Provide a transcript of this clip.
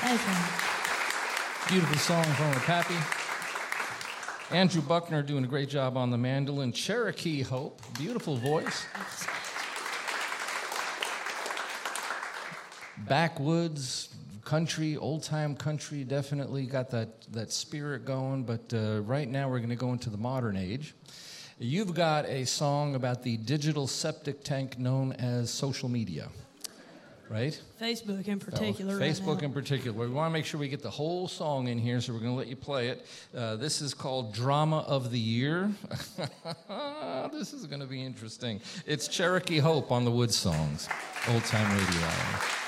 Thank you. Beautiful song from Pappy. Andrew Buckner doing a great job on the mandolin. Cherokee Hope, beautiful voice. Backwoods, country, old-time country, definitely got that spirit going, but right now we're going to go into the modern age. You've got a song about the digital septic tank known as social media, right? Facebook in particular. Facebook in particular. We want to make sure we get the whole song in here, so we're going to let you play it. This is called Drama of the Year. This is going to be interesting. It's Cherokee Hope on the Wood Songs, Old Time Radio Hour.